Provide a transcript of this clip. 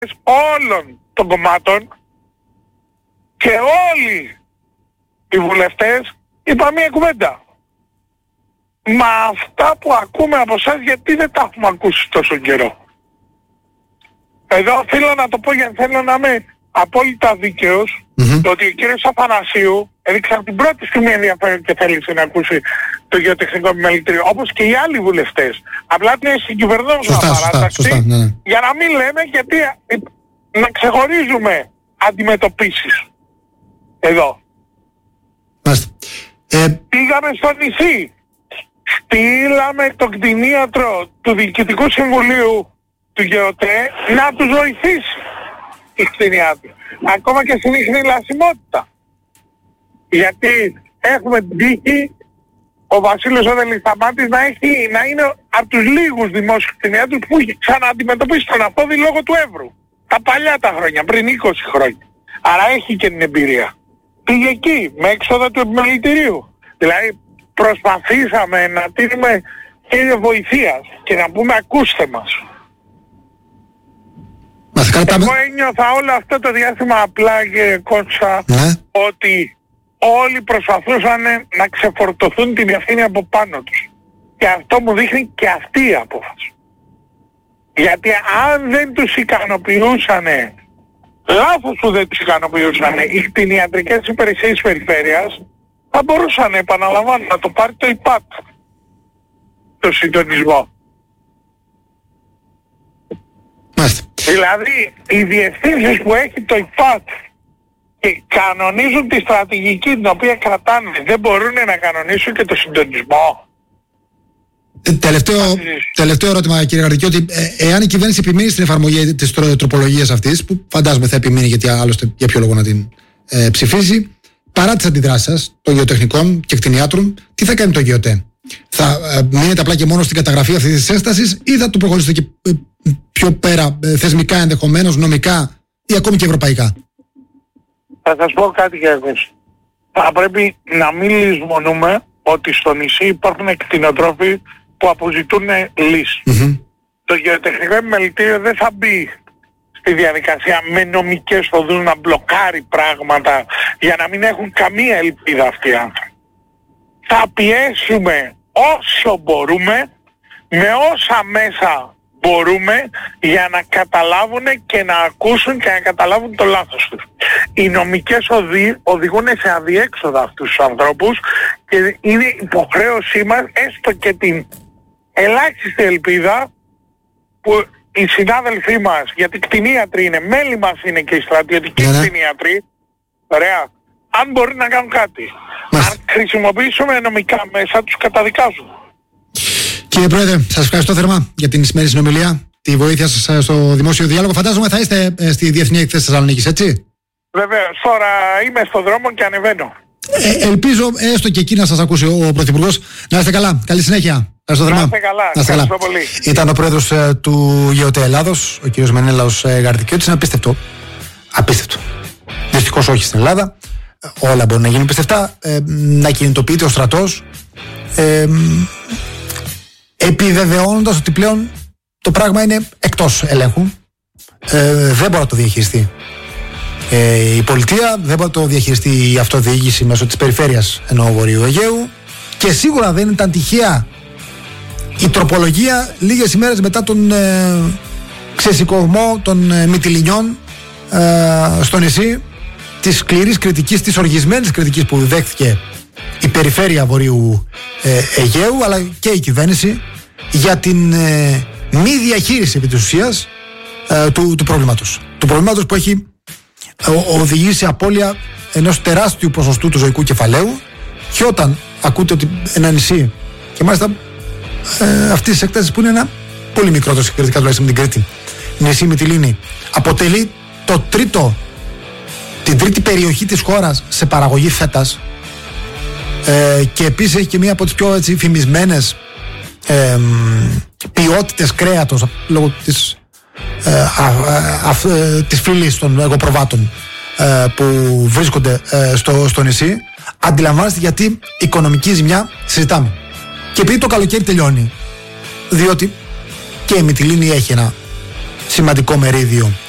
όλων των κομμάτων και όλοι οι βουλευτές είπαν μία κουβέντα. Μα αυτά που ακούμε από εσάς γιατί δεν τα έχουμε ακούσει τόσο καιρό? Εδώ θέλω να το πω γιατί θέλω να είμαι απόλυτα δίκαιος, ότι ο κύριος Αθανασίου έδειξε από την πρώτη στιγμή ενδιαφέρον και θέλησε να ακούσει το γεωτεχνικό επιμελητήριο, όπως και οι άλλοι βουλευτές. Απλά την συγκυβερνώντας παράταξη, για να μην λέμε γιατί να ξεχωρίζουμε αντιμετωπίσεις. Εδώ. Πήγαμε στο νησί, στείλαμε τον κτηνίατρο του Διοικητικού Συμβουλίου του ΓΕΟΤΕ να τους βοηθήσει οι κτηνίατροι. Ακόμα και στην ίχνη λασιμότητα. Γιατί έχουμε την τύχη ο Βασίλης ο Δελισταμάτης να είναι από τους λίγους δημόσιους κτηνίατρους που έχει ξανααντιμετωπίσει τον αφόδι λόγω του Εύρου. Τα παλιά τα χρόνια, πριν 20 χρόνια. Άρα έχει και την εμπειρία. Πήγε εκεί, με έξοδα του επιμελητηρίου. Δηλαδή προσπαθήσαμε να τίνουμε χέρια βοηθείας και να πούμε ακούστε μας. Εγώ ένιωθα όλο αυτό το διάστημα απλά και Κόντσα ότι όλοι προσπαθούσαν να ξεφορτωθούν την ευθύνη από πάνω τους. Και αυτό μου δείχνει και αυτή η απόφαση. Γιατί αν δεν τους ικανοποιούσανε, λάθος που δεν τους ικανοποιούσανε οι κτηνιατρικές υπηρεσίες της περιφέρειας, θα μπορούσαν, επαναλαμβάνω, να το πάρει το ΙΠΑΤ, το συντονισμό. Δηλαδή οι διευθύνσεις που έχει το ΙΠΑΤ και κανονίζουν τη στρατηγική την οποία κρατάνε, δεν μπορούν να κανονίσουν και το συντονισμό? Τελευταίο ερώτημα, κύριε Γαρδικιώτη, ότι εάν η κυβέρνηση επιμείνει στην εφαρμογή της τροπολογίας αυτής, που φαντάζομαι θα επιμείνει γιατί άλλωστε για ποιο λόγο να την ψηφίσει, παρά τις αντιδράσεις σας των γεωτεχνικών και κτηνιάτρων, τι θα κάνει το ΓΕΟΤΕ? Θα μείνετε απλά και μόνο στην καταγραφή αυτής της ένστασης ή θα το προχωρήσετε και πιο πέρα, θεσμικά ενδεχομένως, νομικά ή ακόμη και ευρωπαϊκά? Θα σας πω κάτι για εσείς. Θα πρέπει να μην λησμονούμε ότι στο νησί υπάρχουν κτηνοτρόφοι που αποζητούν λύση. Το γεωτεχνικό επιμελητήριο δεν θα μπει στη διαδικασία με νομικές οδούς να μπλοκάρει πράγματα για να μην έχουν καμία ελπίδα αυτοί οι άνθρωποι. Θα πιέσουμε όσο μπορούμε, με όσα μέσα μπορούμε, για να καταλάβουν και να ακούσουν και να καταλάβουν το λάθος τους. Οι νομικές οδοί οδηγούν σε αδιέξοδα αυτούς τους ανθρώπους και είναι υποχρέωσή μας, έστω και την ελάχιστη ελπίδα που οι συνάδελφοί μας, γιατί κτηνίατροι είναι, μέλη μας είναι και οι στρατιωτικοί κτηνίατροι, ωραία, αν μπορούν να κάνουν κάτι. Αν χρησιμοποιήσουμε νομικά μέσα, τους καταδικάζουν. Κύριε Πρόεδρε, σας ευχαριστώ θερμά για την σημερινή συνομιλία, τη βοήθεια σας στο δημόσιο διάλογο. Φαντάζομαι θα είστε στη Διεθνή Έκθεση της Θεσσαλονίκης, έτσι? Βεβαίως, τώρα είμαι στον δρόμο και ανεβαίνω. Ελπίζω έστω και εκεί να σας ακούσει ο Πρωθυπουργός. Να είστε καλά, καλή συνέχεια. Ευχαριστώ θερμά. Να είστε καλά, ευχαριστώ πολύ. Ήταν ο Πρόεδρος του ΓΕΟΤΕ Ελλάδος, ο κ. Μενέλαος Γαρδικιώτης. Είναι απίστευτο. Απίστευτο. Δυστυχώς όχι στην Ελλάδα. Όλα μπορούν να γίνουν πιστευτά. Να κινητοποιείται ο στρατός. Επιβεβαιώνοντας ότι πλέον το πράγμα είναι εκτός ελέγχου. Δεν μπορεί να το διαχειριστεί η πολιτεία, δεν μπορεί να το διαχειριστεί η αυτοδιοίκηση μέσω της περιφέρειας εννοώ Βορείου Αιγαίου, και σίγουρα δεν ήταν τυχαία η τροπολογία λίγες ημέρες μετά τον ξεσηκωμό των Μυτιληνιών στο νησί, της σκληρής κριτικής, της οργισμένης κριτικής που δέχθηκε η περιφέρεια Βορείου Αιγαίου αλλά και η κυβέρνηση για την μη διαχείριση επί της ουσίας του προβλήματος. Του προβλήματος που έχει οδηγήσει σε απώλεια ενός τεράστιου ποσοστού του ζωικού κεφαλαίου, και όταν ακούτε ότι ένα νησί, και μάλιστα αυτής της έκτασης που είναι ένα πολύ μικρότερο συγκριτικά τουλάχιστον με την Κρήτη, νησί Μυτιλήνη, αποτελεί την τρίτη περιοχή της χώρας σε παραγωγή φέτας, και επίσης έχει και μία από τις πιο έτσι φημισμένες ποιότητες κρέατος λόγω της φύλης των εγωπροβάτων που βρίσκονται στο νησί. Αντιλαμβάνεστε γιατί οικονομική ζημιά συζητάμε. Και επειδή το καλοκαίρι τελειώνει, διότι και η Μυτιλήνη έχει ένα σημαντικό μερίδιο